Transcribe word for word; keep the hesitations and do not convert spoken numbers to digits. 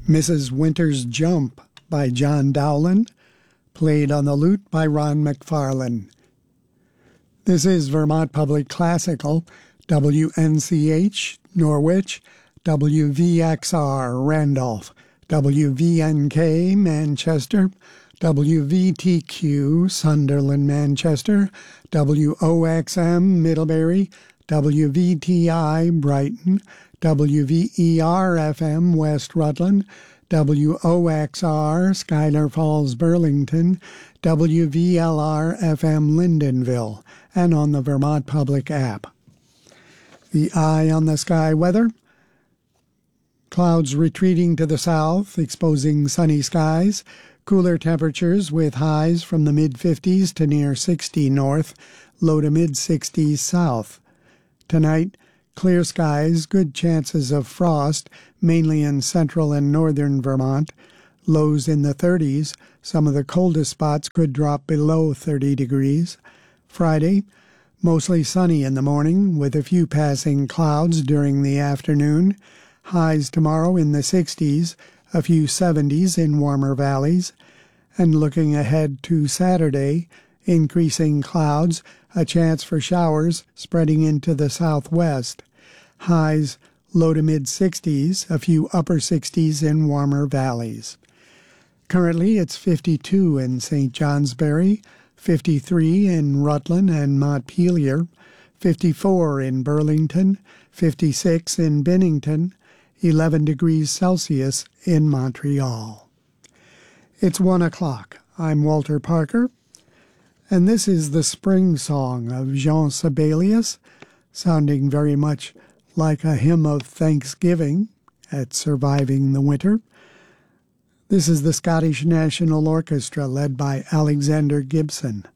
Missus Winter's Jump by John Dowland, played on the lute by Ron McFarlane. This is Vermont Public Classical, W N C H, Norwich, W V X R, Randolph, W V N K, Manchester, W V T Q, Sunderland, Manchester, W O X M, Middlebury, W V T I, Brighton, W V E R F M, West Rutland, W O X R, Schuyler Falls, Burlington, W V L R F M, Lyndonville, and on the Vermont Public app. The eye on the sky weather. Clouds retreating to the south, exposing sunny skies. Cooler temperatures with highs from the mid-fifties to near sixty north, low to mid-sixties south. Tonight, clear skies, good chances of frost, mainly in central and northern Vermont. Lows in the thirties. Some of the coldest spots could drop below thirty degrees. Friday, mostly sunny in the morning with a few passing clouds during the afternoon. Highs tomorrow in the sixties, a few seventies in warmer valleys. And looking ahead to Saturday, increasing clouds, a chance for showers spreading into the southwest. Highs low to mid-sixties, a few upper sixties in warmer valleys. Currently, it's fifty-two in Saint Johnsbury, fifty-three in Rutland and Montpelier, fifty-four in Burlington, fifty-six in Bennington, eleven degrees Celsius in Montreal. It's one o'clock. I'm Walter Parker, and this is the spring song of Jean Sibelius, sounding very much like a hymn of thanksgiving at surviving the winter. This is the Scottish National Orchestra led by Alexander Gibson.